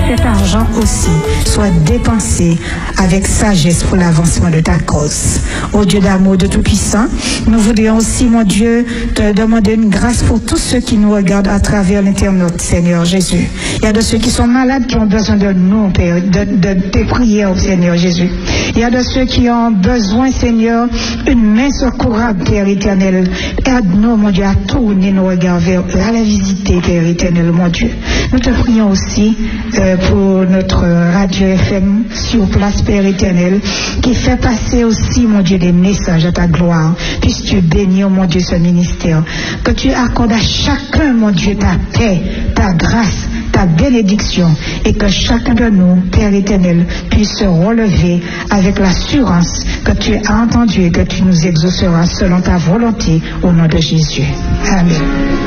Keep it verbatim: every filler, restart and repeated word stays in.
cet argent aussi soit dépensé avec sagesse pour l'avancement de ta cause. Ô Dieu d'amour, de Tout-Puissant, nous voudrions aussi, mon Dieu, te demander une grâce pour tous ceux qui nous regardent à travers l'internet, Seigneur Jésus. Il y a de ceux qui sont malades qui ont besoin de nous, Père, de, de tes prières, Seigneur Jésus. Il y a de ceux qui ont besoin, Seigneur, une main secourable, Père éternel. Aide-nous, mon Dieu, à tourner nos regards vers eux, à la visiter, Père éternel, mon Dieu. Nous te prions aussi euh, pour notre radio F M sur place, Père éternel, qui fait passer aussi, mon Dieu, des messages à ta gloire. Puisses-tu bénir, mon Dieu, ce ministère. Que tu accordes à chacun, mon Dieu, ta paix, ta grâce, ta bénédiction, et que chacun de nous, Père éternel, puisse se relever avec l'assurance que tu as entendu et que tu nous exauceras selon ta volonté, au nom de Jésus. Amen.